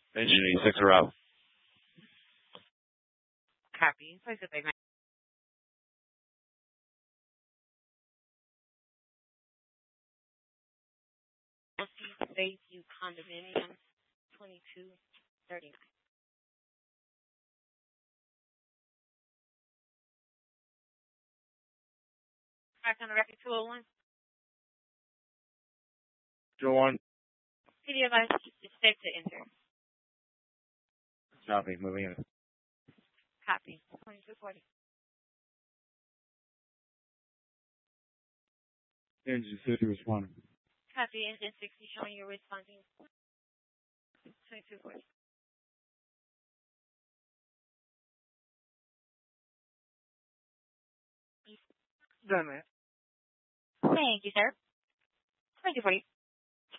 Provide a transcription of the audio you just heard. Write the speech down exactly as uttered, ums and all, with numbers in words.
Engine eighty-six are out. Copy. Place it, big man. Bayview Condominium, twenty-two thirty-nine. Back on the record, two oh one. two oh one. P D advice, it's safe to enter. Copy. Moving in. Copy. twenty-two forty. Engine sixty responding. Copy. Engine sixty showing you're responding. twenty-two forty. Done, man. Thank you, sir. twenty-two forty.